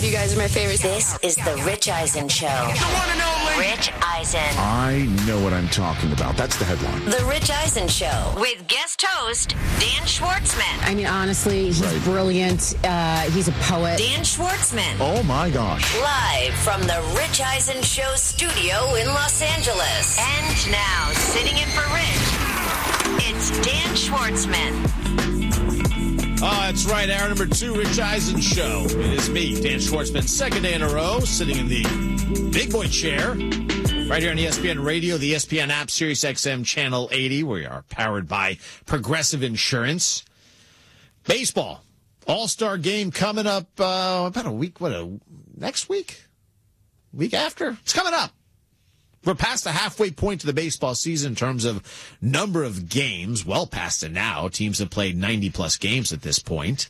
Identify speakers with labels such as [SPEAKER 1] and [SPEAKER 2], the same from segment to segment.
[SPEAKER 1] You guys are my favorites.
[SPEAKER 2] This is the Rich Eisen Show. The one and only Rich Eisen.
[SPEAKER 3] I know what I'm talking about. That's the headline.
[SPEAKER 2] The Rich Eisen Show with guest host Dan Schwartzman.
[SPEAKER 4] I mean, honestly, he's brilliant. He's a poet.
[SPEAKER 2] Dan Schwartzman.
[SPEAKER 3] Oh my gosh.
[SPEAKER 2] Live from the Rich Eisen Show studio in Los Angeles. And now, sitting in for Rich, it's Dan Schwartzman.
[SPEAKER 5] Oh, that's right. Hour number 2, Rich Eisen Show. It is me, Dan Schwartzman, second day in a row, sitting in the big boy chair right here on ESPN Radio, the ESPN app, Sirius XM Channel 80. We are powered by Progressive Insurance. Baseball. All-Star game coming up about a week. Next week? Week after? It's coming up. We're past the halfway point to the baseball season in terms of number of games. Well past it now. Teams have played 90-plus games at this point.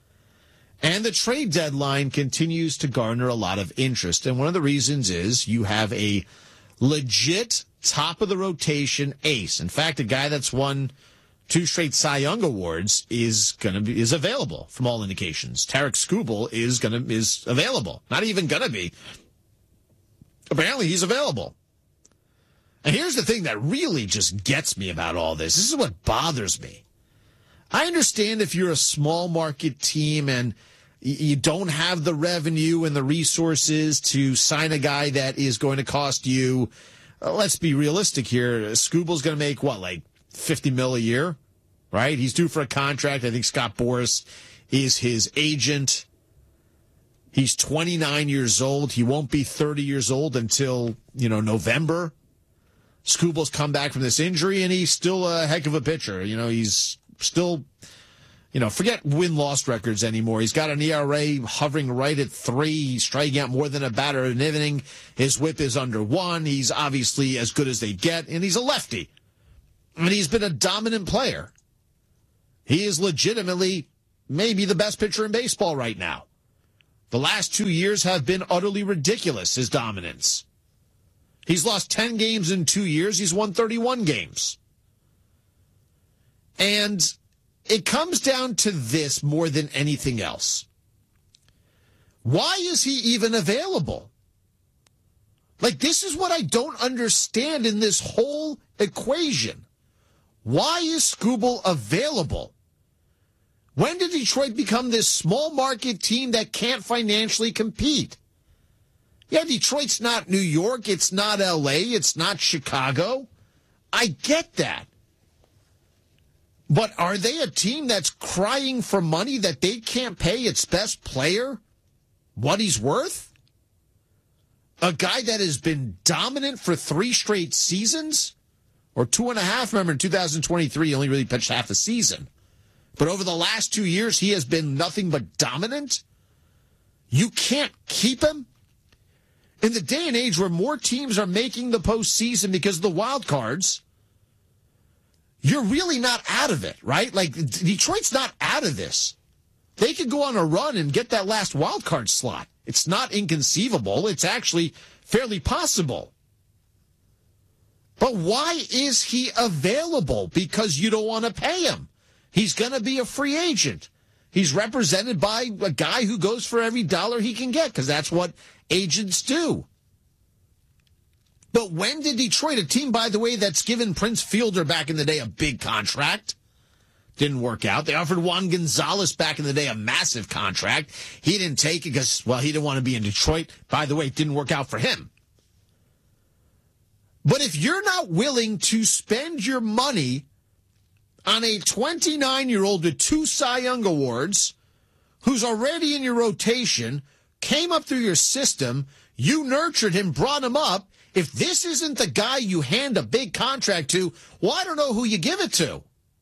[SPEAKER 5] And the trade deadline continues to garner a lot of interest. And one of the reasons is you have a legit top-of-the-rotation ace. In fact, a guy that's won 2 straight Cy Young Awards is available from all indications. Tarik Skubal is available. Not even going to be. Apparently, he's available. And here's the thing that really just gets me about all this. This is what bothers me. I understand if you're a small market team and you don't have the revenue and the resources to sign a guy that is going to cost you, let's be realistic here. Skubal's going to make, like $50 million a year, right? He's due for a contract. I think Scott Boras is his agent. He's 29 years old. He won't be 30 years old until, November. Skubal's come back from this injury, and he's still a heck of a pitcher. He's still, forget win-loss records anymore. He's got an ERA hovering right at 3. He's striking out more than a batter an inning. His whip is under 1. He's obviously as good as they get, and he's a lefty. And he's been a dominant player. He is legitimately maybe the best pitcher in baseball right now. The last 2 years have been utterly ridiculous, his dominance. He's lost 10 games in 2 years. He's won 31 games. And it comes down to this more than anything else. Why is he even available? This is what I don't understand in this whole equation. Why is Skubal available? When did Detroit become this small market team that can't financially compete? Yeah, Detroit's not New York. It's not L.A. It's not Chicago. I get that. But are they a team that's crying for money that they can't pay its best player what he's worth? A guy that has been dominant for 3 straight seasons? Or 2.5. Remember, in 2023, he only really pitched half a season. But over the last 2 years, he has been nothing but dominant? You can't keep him? In the day and age where more teams are making the postseason because of the wild cards, you're really not out of it, right? Detroit's not out of this. They could go on a run and get that last wild card slot. It's not inconceivable. It's actually fairly possible. But why is he available? Because you don't want to pay him. He's going to be a free agent. He's represented by a guy who goes for every dollar he can get, because that's what agents do. But when did Detroit, a team, by the way, that's given Prince Fielder back in the day a big contract, didn't work out. They offered Juan Gonzalez back in the day a massive contract. He didn't take it because, he didn't want to be in Detroit. By the way, it didn't work out for him. But if you're not willing to spend your money on a 29-year-old with 2 Cy Young Awards, who's already in your rotation, came up through your system, you nurtured him, brought him up, if this isn't the guy you hand a big contract to, I don't know who you give it to.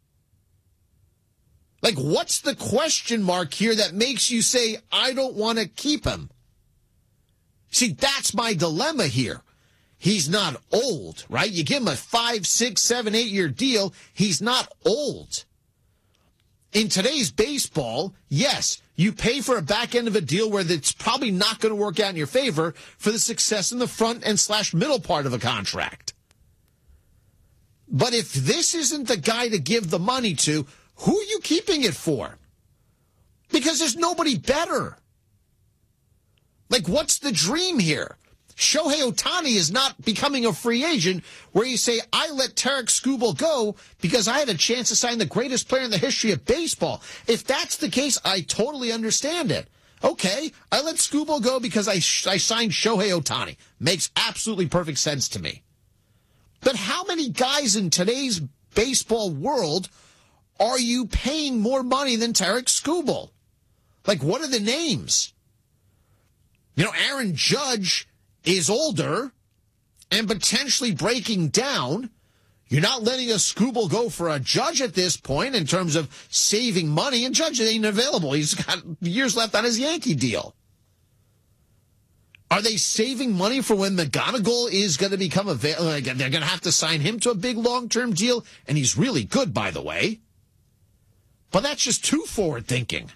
[SPEAKER 5] What's the question mark here that makes you say, I don't want to keep him? See, that's my dilemma here. He's not old, right? You give him a 5, 6, 7, 8-year deal. He's not old. In today's baseball, yes, you pay for a back end of a deal where it's probably not going to work out in your favor for the success in the front and / middle part of a contract. But if this isn't the guy to give the money to, who are you keeping it for? Because there's nobody better. Like, what's the dream here? Shohei Ohtani is not becoming a free agent where you say, I let Tarik Skubal go because I had a chance to sign the greatest player in the history of baseball. If that's the case, I totally understand it. Okay, I let Skubal go because I signed Shohei Ohtani. Makes absolutely perfect sense to me. But how many guys in today's baseball world are you paying more money than Tarik Skubal? Like, what are the names? You know, Aaron Judge is older and potentially breaking down. You're not letting a Skubal go for a Judge at this point in terms of saving money, and Judge ain't available. He's got years left on his Yankee deal. Are they saving money for when McGonagall is going to become available? They're going to have to sign him to a big long-term deal, and he's really good, by the way. But that's just too forward thinking.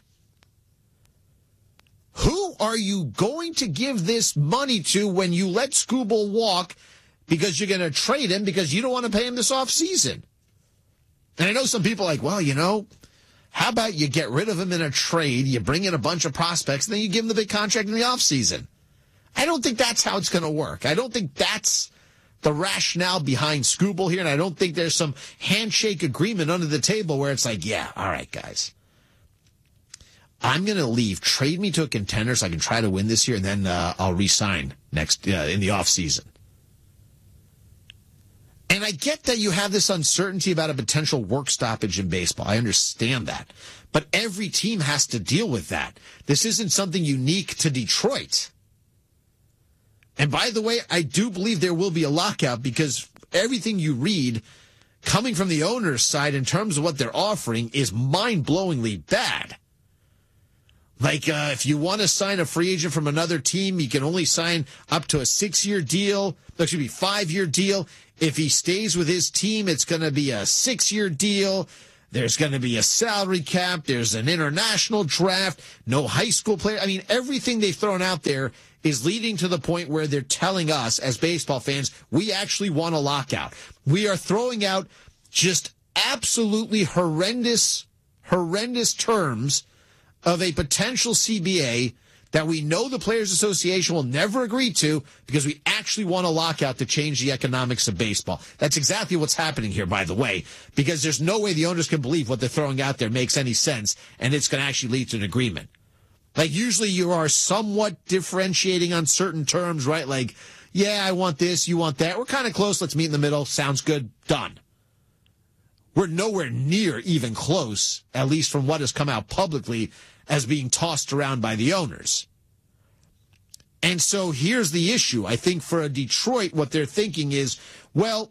[SPEAKER 5] Who are you going to give this money to when you let Skubal walk because you're going to trade him because you don't want to pay him this offseason? And I know some people are like, well, you know, how about you get rid of him in a trade, you bring in a bunch of prospects, and then you give him the big contract in the offseason. I don't think that's how it's going to work. I don't think that's the rationale behind Skubal here, and I don't think there's some handshake agreement under the table where it's like, yeah, all right, guys. I'm going to leave. Trade me to a contender so I can try to win this year, and then I'll re-sign next in the offseason. And I get that you have this uncertainty about a potential work stoppage in baseball. I understand that. But every team has to deal with that. This isn't something unique to Detroit. And by the way, I do believe there will be a lockout because everything you read coming from the owner's side in terms of what they're offering is mind-blowingly bad. Like, if you want to sign a free agent from another team, you can only sign up to a 6-year deal. That should be 5-year deal. If he stays with his team, it's going to be a 6-year deal. There's going to be a salary cap. There's an international draft. No high school player. I mean, everything they've thrown out there is leading to the point where they're telling us as baseball fans, we actually want a lockout. We are throwing out just absolutely horrendous terms of a potential CBA that we know the Players Association will never agree to because we actually want a lockout to change the economics of baseball. That's exactly what's happening here, by the way, because there's no way the owners can believe what they're throwing out there makes any sense, and it's going to actually lead to an agreement. Like, usually you are somewhat differentiating on certain terms, right? Like, yeah, I want this, you want that. We're kind of close. Let's meet in the middle. Sounds good. Done. We're nowhere near even close, at least from what has come out publicly, as being tossed around by the owners. And so here's the issue. I think for Detroit, what they're thinking is, well,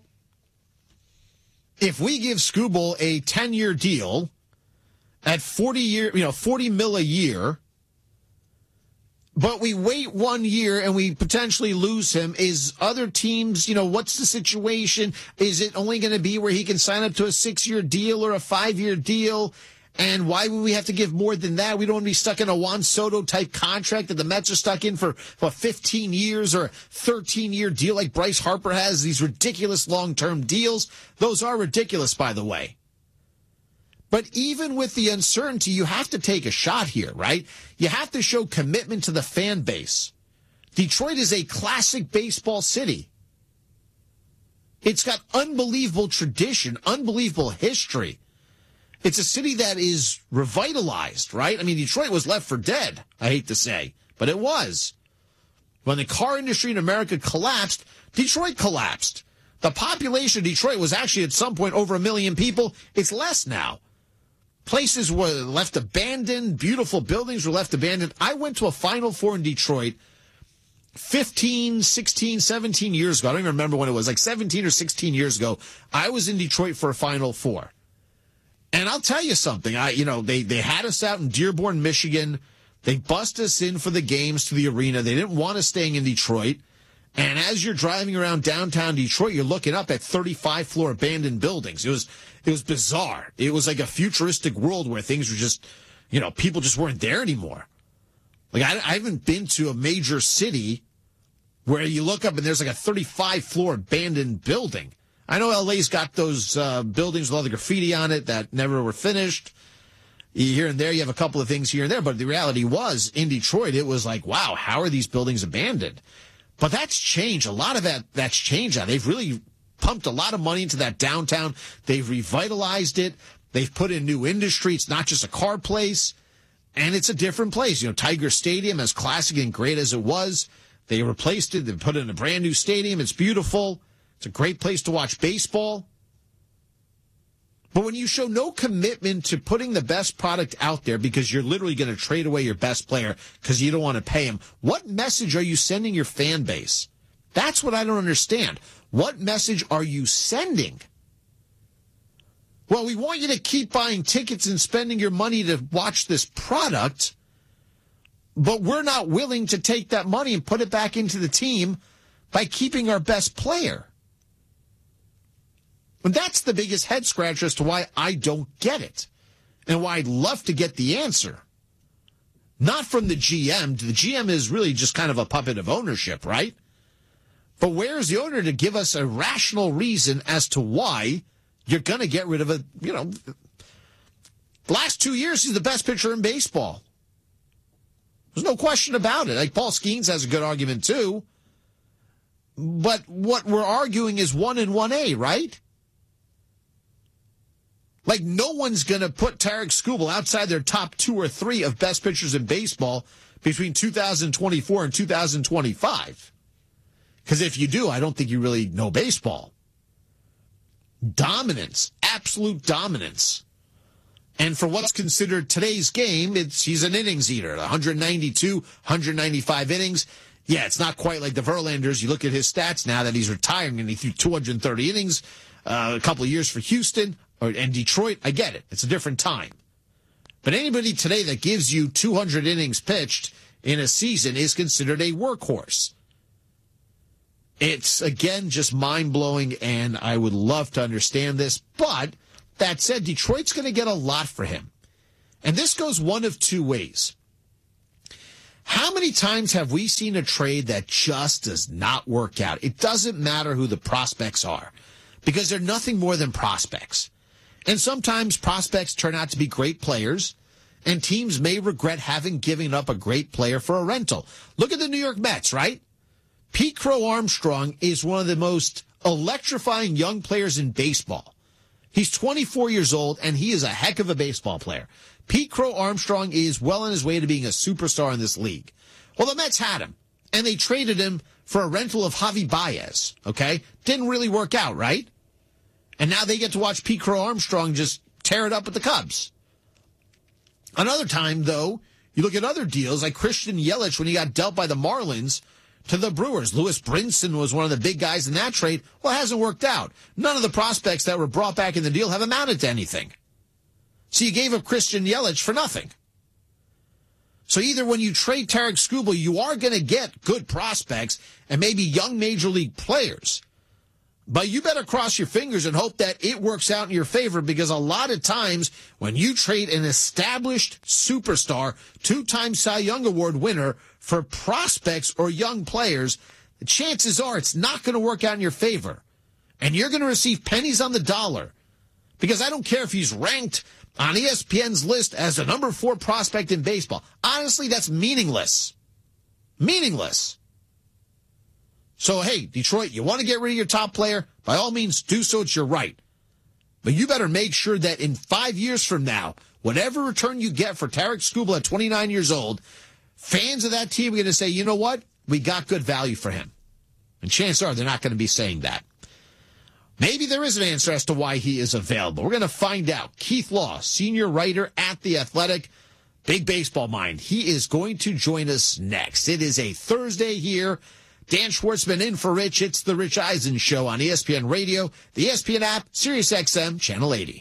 [SPEAKER 5] if we give Skubal a 10-year deal at $40 million a year, but we wait 1 year and we potentially lose him, is other teams, what's the situation? Is it only going to be where he can sign up to a 6-year deal or a 5-year deal? And why would we have to give more than that? We don't want to be stuck in a Juan Soto type contract that the Mets are stuck in for 15 years or a 13-year deal like Bryce Harper has, these ridiculous long-term deals. Those are ridiculous, by the way. But even with the uncertainty, you have to take a shot here, right? You have to show commitment to the fan base. Detroit is a classic baseball city. It's got unbelievable tradition, unbelievable history. It's a city that is revitalized, right? I mean, Detroit was left for dead, I hate to say, but it was. When the car industry in America collapsed, Detroit collapsed. The population of Detroit was actually at some point over 1 million people. It's less now. Places were left abandoned. Beautiful buildings were left abandoned. I went to a Final Four in Detroit 15, 16, 17 years ago. I don't even remember when it was, like 17 or 16 years ago. I was in Detroit for a Final Four. And I'll tell you something. They had us out in Dearborn, Michigan. They bussed us in for the games to the arena. They didn't want us staying in Detroit. And as you're driving around downtown Detroit, you're looking up at 35-floor abandoned buildings. It was bizarre. It was like a futuristic world where things were just, people just weren't there anymore. Like, I haven't been to a major city where you look up and there's like a 35-floor abandoned building. I know LA's got those buildings with all the graffiti on it that never were finished. Here and there, you have a couple of things here and there, but the reality was, in Detroit, it was like, wow, how are these buildings abandoned? But that's changed. A lot of that's changed now. They've really pumped a lot of money into that downtown. They've revitalized it. They've put in new industry. It's not just a car place, and it's a different place. You know, Tiger Stadium, as classic and great as it was, they replaced it. They put in a brand new stadium. It's beautiful. It's a great place to watch baseball. But when you show no commitment to putting the best product out there because you're literally going to trade away your best player because you don't want to pay him, what message are you sending your fan base? That's what I don't understand. What message are you sending? Well, we want you to keep buying tickets and spending your money to watch this product, but we're not willing to take that money and put it back into the team by keeping our best player. And that's the biggest head scratcher as to why I don't get it and why I'd love to get the answer. Not from the GM. The GM is really just kind of a puppet of ownership, right? But where's the owner to give us a rational reason as to why you're going to get rid of the last 2 years, he's the best pitcher in baseball. There's no question about it. Like Paul Skeens has a good argument too. But what we're arguing is 1 and 1A, right? Like, no one's going to put Tarik Skubal outside their top 2 or 3 of best pitchers in baseball between 2024 and 2025. Because if you do, I don't think you really know baseball. Dominance, absolute dominance. And for what's considered today's game, he's an innings eater. 192, 195 innings. Yeah, it's not quite like the Verlanders. You look at his stats now that he's retiring, and he threw 230 innings a couple of years for Houston and Detroit. I get it. It's a different time. But anybody today that gives you 200 innings pitched in a season is considered a workhorse. It's, again, just mind-blowing, and I would love to understand this. But that said, Detroit's going to get a lot for him. And this goes one of two ways. How many times have we seen a trade that just does not work out? It doesn't matter who the prospects are, because they're nothing more than prospects. And sometimes prospects turn out to be great players, and teams may regret having given up a great player for a rental. Look at the New York Mets, right? Pete Crow Armstrong is one of the most electrifying young players in baseball. He's 24 years old, and he is a heck of a baseball player. Pete Crow Armstrong is well on his way to being a superstar in this league. Well, the Mets had him, and they traded him for a rental of Javi Baez, okay? Didn't really work out, right? And now they get to watch Pete Crow Armstrong just tear it up with the Cubs. Another time, though, you look at other deals, like Christian Yelich when he got dealt by the Marlins to the Brewers. Lewis Brinson was one of the big guys in that trade. Well, it hasn't worked out. None of the prospects that were brought back in the deal have amounted to anything. So you gave up Christian Yelich for nothing. So either when you trade Tarik Skubal, you are going to get good prospects and maybe young major league players. But you better cross your fingers and hope that it works out in your favor, because a lot of times when you trade an established superstar, 2-time Cy Young Award winner, for prospects or young players, the chances are it's not going to work out in your favor. And you're going to receive pennies on the dollar. Because I don't care if he's ranked on ESPN's list as the number 4 prospect in baseball. Honestly, that's meaningless. Meaningless. So, hey, Detroit, you want to get rid of your top player? By all means, do so. It's your right. But you better make sure that in 5 years from now, whatever return you get for Tarik Skubal at 29 years old, fans of that team are going to say, you know what? We got good value for him. And chances are they're not going to be saying that. Maybe there is an answer as to why he is available. We're going to find out. Keith Law, senior writer at The Athletic, big baseball mind. He is going to join us next. It is a Thursday here. Dan Schwartzman in for Rich. It's the Rich Eisen Show on ESPN Radio, the ESPN app, Sirius XM, Channel 80.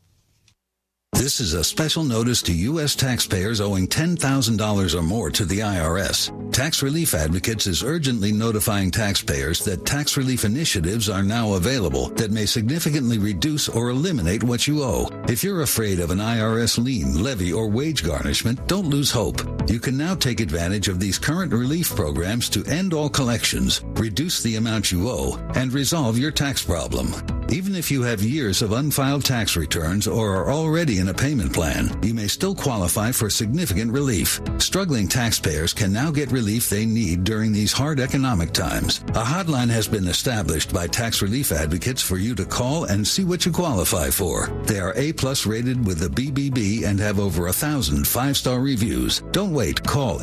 [SPEAKER 1] This is a special notice to U.S. taxpayers owing $10,000 or more to the IRS. Tax Relief Advocates is urgently notifying taxpayers that tax relief initiatives are now available that may significantly reduce or eliminate what you owe. If you're afraid of an IRS lien, levy, or wage garnishment, don't lose hope. You can now take advantage of these current relief programs to end all collections, reduce the amount you owe, and resolve your tax problem. Even if you have years of unfiled tax returns or are already in a payment plan, you may still qualify for significant relief. Struggling taxpayers can now get relief they need during these hard economic times. A hotline has been established by tax relief advocates for you to call and see what you qualify for. They are A+ rated with the BBB and have over 1,000 5-star reviews. Don't wait. Call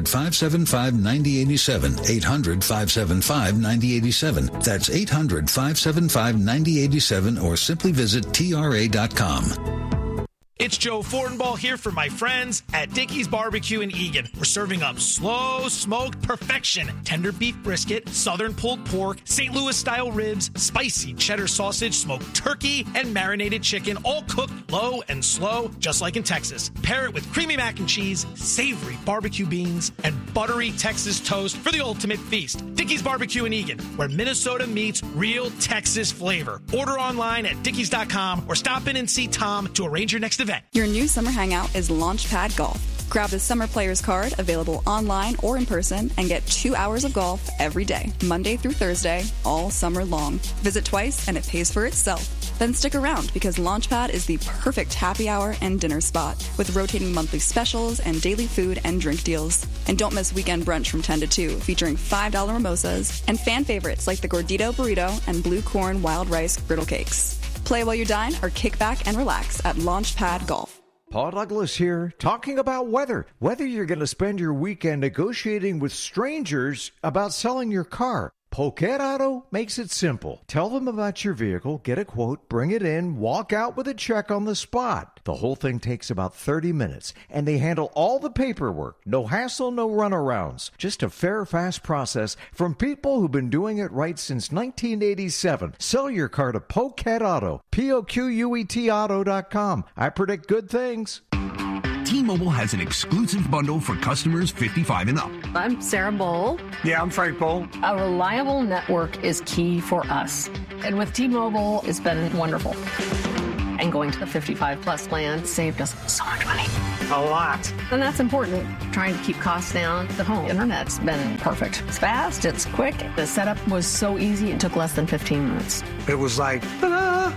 [SPEAKER 1] 800-575-9087. 800-575-9087. That's 800-575-9087 or simply visit TRA.com.
[SPEAKER 6] It's Joe Fortenbaugh here for my friends at Dickey's Barbecue in Eagan. We're serving up slow smoked perfection, tender beef brisket, southern pulled pork, St. Louis style ribs, spicy cheddar sausage, smoked turkey, and marinated chicken, all cooked low and slow, just like in Texas. Pair it with creamy mac and cheese, savory barbecue beans, and buttery Texas toast for the ultimate feast. Dickey's Barbecue in Eagan, where Minnesota meets real Texas flavor. Order online at dickeys.com or stop in and see Tom to arrange your next event.
[SPEAKER 7] Your new summer hangout is Launchpad Golf. Grab the Summer Players card, available online or in person, and get 2 hours of golf every day, Monday through Thursday, all summer long. Visit twice and it pays for itself. Then stick around because Launchpad is the perfect happy hour and dinner spot with rotating monthly specials and daily food and drink deals. And don't miss weekend brunch from 10 to 2 featuring $5 mimosas and fan favorites like the Gordito Burrito and Blue Corn Wild Rice Griddle Cakes. Play while you dine or kick back and relax at Launchpad Golf.
[SPEAKER 8] Paul Douglas here, talking about weather. Whether you're going to spend your weekend negotiating with strangers about selling your car, Poquet Auto makes it simple. Tell them about your vehicle, get a quote, bring it in, walk out with a check on the spot. The whole thing takes about 30 minutes, and they handle all the paperwork. No hassle, no runarounds. Just a fair, fast process from people who've been doing it right since 1987. Sell your car to Poquet Auto, P-O-Q-U-E-T Auto.com. I predict good things.
[SPEAKER 9] T-Mobile has an exclusive bundle for customers 55 and up.
[SPEAKER 10] I'm Sarah Bowl.
[SPEAKER 11] Yeah, I'm Frank Bowl.
[SPEAKER 10] A reliable network is key for us. And with T-Mobile, it's been wonderful. And going to the 55-plus plan saved us so much money.
[SPEAKER 11] A lot.
[SPEAKER 10] And that's important. Trying to keep costs down. The home internet's been perfect. It's fast, it's quick. The setup was so easy, it took less than 15 minutes.
[SPEAKER 11] It was like, ta-da!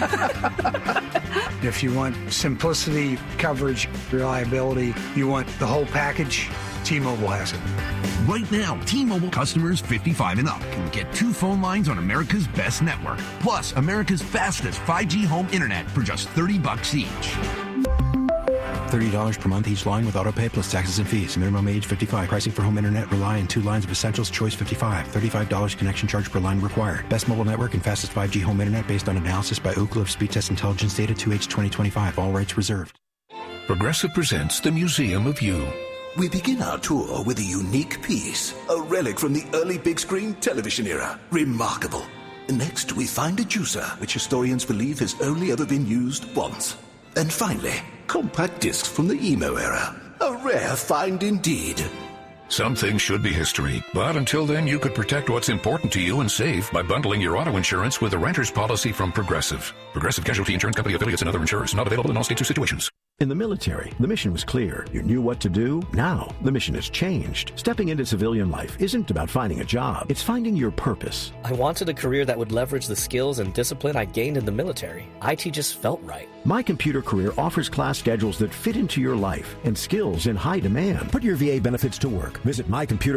[SPEAKER 11] If you want simplicity, coverage, reliability, you want the whole package, T-Mobile has it.
[SPEAKER 9] Right now, T-Mobile customers 55 and up can get 2 phone lines on America's best network, plus America's fastest 5G home internet for just $30 each.
[SPEAKER 12] $30 per month each line with autopay plus taxes and fees. Minimum age 55. Pricing for home internet rely on 2 lines of essentials. Choice 55. $35 connection charge per line required. Best mobile network and fastest 5G home internet based on analysis by Ookla of Speed Test Intelligence data 2H 2025. All rights reserved.
[SPEAKER 13] Progressive presents the Museum of You.
[SPEAKER 14] We begin our tour with a unique piece, a relic from the early big screen television era. Remarkable. Next, we find a juicer, which historians believe has only ever been used once. And finally, compact discs from the emo era. A rare find indeed.
[SPEAKER 13] Some things should be history, but until then you could protect what's important to you and save by bundling your auto insurance with a renter's policy from Progressive. Progressive Casualty Insurance Company affiliates and other insurers. Not available in all states or situations.
[SPEAKER 15] In the military, the mission was clear. You knew what to do. Now, the mission has changed. Stepping into civilian life isn't about finding a job. It's finding your purpose.
[SPEAKER 16] I wanted a career that would leverage the skills and discipline I gained in the military. IT just felt right.
[SPEAKER 15] My Computer Career offers class schedules that fit into your life and skills in high demand. Put your VA benefits to work. Visit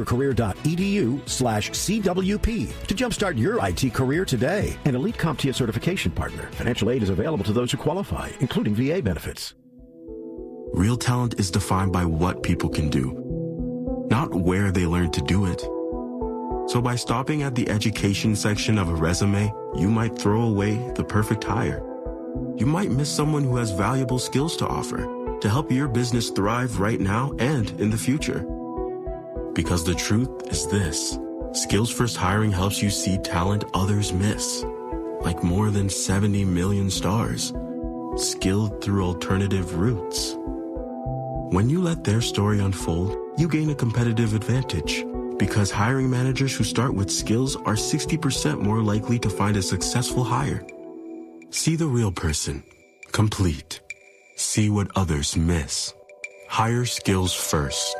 [SPEAKER 15] mycomputercareer.edu/CWP to jumpstart your IT career today. An elite CompTIA certification partner. Financial aid is available to those who qualify, including VA benefits.
[SPEAKER 17] Real talent is defined by what people can do, not where they learn to do it. So by stopping at the education section of a resume, you might throw away the perfect hire. You might miss someone who has valuable skills to offer to help your business thrive right now and in the future. Because the truth is this: Skills First Hiring helps you see talent others miss, like more than 70 million stars, skilled through alternative routes. When you let their story unfold, you gain a competitive advantage, because hiring managers who start with skills are 60% more likely to find a successful hire. See the real person, complete. See what others miss. Hire skills first.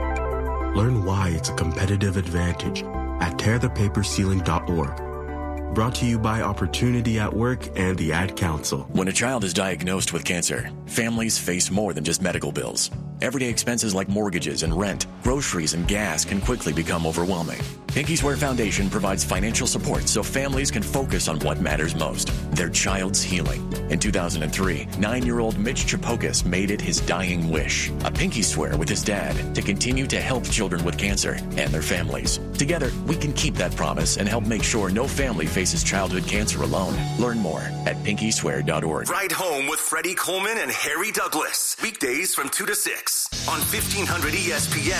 [SPEAKER 17] Learn why it's a competitive advantage at tearthepaperceiling.org. Brought to you by Opportunity at Work and the Ad Council.
[SPEAKER 18] When a child is diagnosed with cancer, families face more than just medical bills. Everyday expenses like mortgages and rent, groceries and gas can quickly become overwhelming. Pinky Swear Foundation provides financial support so families can focus on what matters most, their child's healing. In 2003, 9-year-old Mitch Chapokas made it his dying wish, a pinky swear with his dad to continue to help children with cancer and their families. Together, we can keep that promise and help make sure no family faces childhood cancer alone. Learn more at pinkyswear.org.
[SPEAKER 19] Ride Home with Freddie Coleman and Harry Douglas. Weekdays from 2 to 6 on 1500 ESPN.